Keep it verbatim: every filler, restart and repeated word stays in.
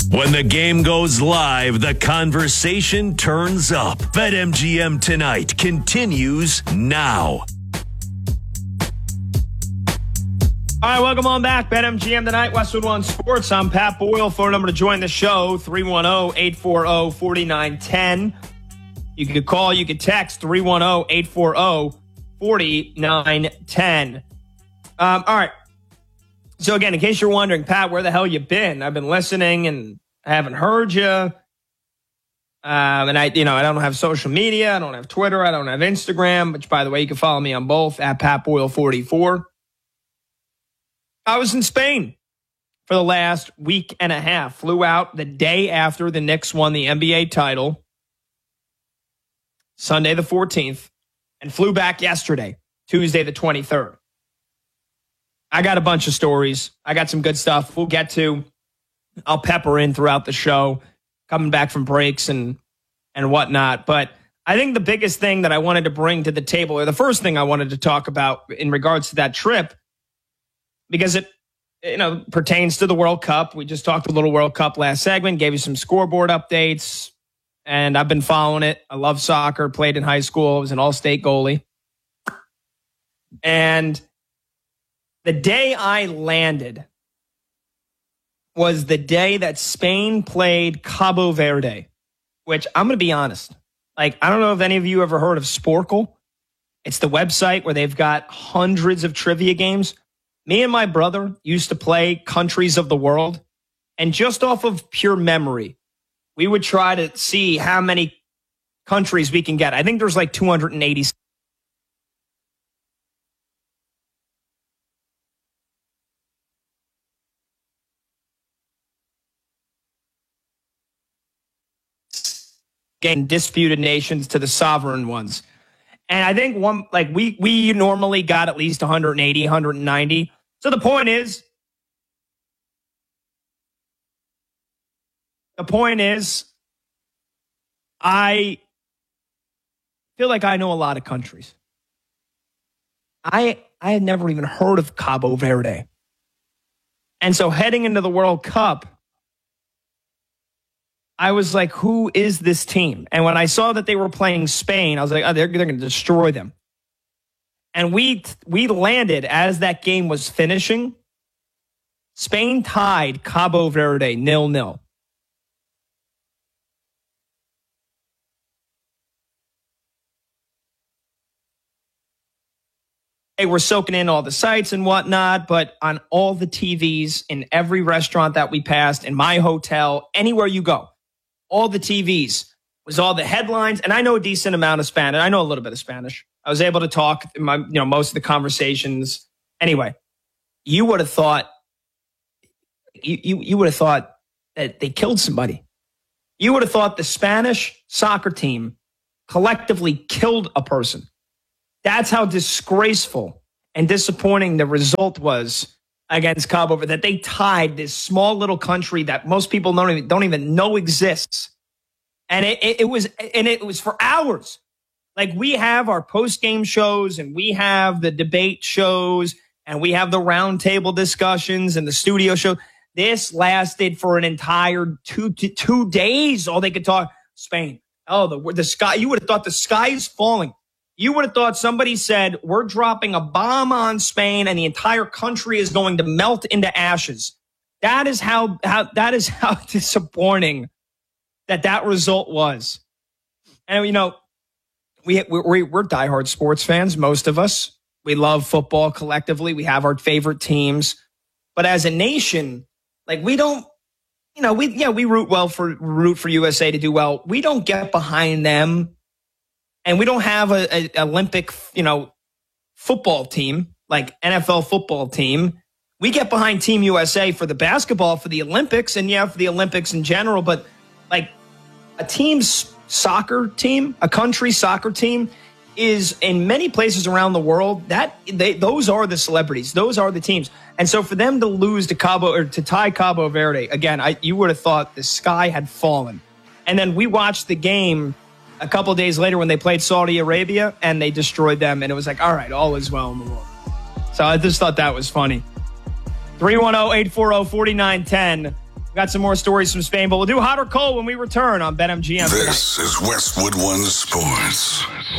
When the game goes live, the conversation turns up. BetMGM Tonight continues now. All right, welcome on back. BetMGM Tonight, Westwood One Sports. I'm Pat Boyle. Phone number to join the show, three one zero, eight four zero, four nine one zero. You could call, you could text, three one zero, eight four zero, four nine one zero. Um, all right. So, again, in case you're wondering, Pat, where the hell you been? I've been listening and I haven't heard you. Um, and I, you know, I don't have social media. I don't have Twitter. I don't have Instagram, which, by the way, you can follow me on both, at Pat Boyle forty-four. I was in Spain for the last week and a half. Flew out the day after the Knicks won the N B A title, Sunday the fourteenth, and flew back yesterday, Tuesday the twenty-third. I got a bunch of stories. I got some good stuff we'll get to. I'll pepper in throughout the show, coming back from breaks and, and whatnot. But I think the biggest thing that I wanted to bring to the table, or the first thing I wanted to talk about in regards to that trip, because it, you know, pertains to the World Cup. We just talked a little World Cup last segment, gave you some scoreboard updates, and I've been following it. I love soccer, played in high school, I was an all-state goalie. And the day I landed was the day that Spain played Cabo Verde, which I'm going to be honest. Like, I don't know if any of you ever heard of Sporkle. It's the website where they've got hundreds of trivia games. Me and my brother used to play Countries of the World, and just off of pure memory, we would try to see how many countries we can get. I think there's like two hundred eighty. Getting disputed nations to the sovereign ones. And I think one, like we, we normally got at least one hundred eighty, one hundred ninety. So the point is, the point is, I feel like I know a lot of countries. I, I had never even heard of Cabo Verde. And so heading into the World Cup, I was like, who is this team? And when I saw that they were playing Spain, I was like, oh, they're, they're going to destroy them. And we we landed as that game was finishing. Spain tied Cabo Verde nil nil. Hey, we're soaking in all the sights and whatnot, but on all the T Vs, in every restaurant that we passed, in my hotel, anywhere you go, all the T Vs was all the headlines. And I know a decent amount of Spanish. I know a little bit of Spanish. I was able to talk in my, you know, most of the conversations. Anyway, you would have thought, you, you, you would have thought that they killed somebody. You would have thought the Spanish soccer team collectively killed a person. That's how disgraceful and disappointing the result was against Cabo Verde, that they tied this small little country that most people don't even, don't even know exists. And it, it, it was, and it was for hours. Like, we have our post-game shows and we have the debate shows and we have the roundtable discussions and the studio show. This lasted for an entire two, two days. All they could talk, Spain. Oh, the, the sky, you would have thought the sky is falling. You would have thought somebody said, we're dropping a bomb on Spain and the entire country is going to melt into ashes. That is how, how that is how disappointing that that result was. And, you know, we, we, we're diehard sports fans, most of us. We love football collectively. We have our favorite teams. But as a nation, like, we don't, you know, we, yeah, we root well for, root for U S A to do well. We don't get behind them. And we don't have a, a Olympic, you know, football team, like N F L football team. We get behind Team U S A for the basketball, for the Olympics, and yeah, for the Olympics in general. But like, a team's soccer team, a country soccer team, is in many places around the world, that they, those are the celebrities. Those are the teams. And so for them to lose to Cabo, or to tie Cabo Verde, again, I, you would have thought the sky had fallen. And then we watched the game a couple of days later when they played Saudi Arabia, and they destroyed them. And it was like, all right, all is well in the world. So I just thought that was funny. three one zero, eight four zero, four nine one zero. We got some more stories from Spain, but we'll do hot or cold when we return on BetMGM tonight. This is Westwood One Sports.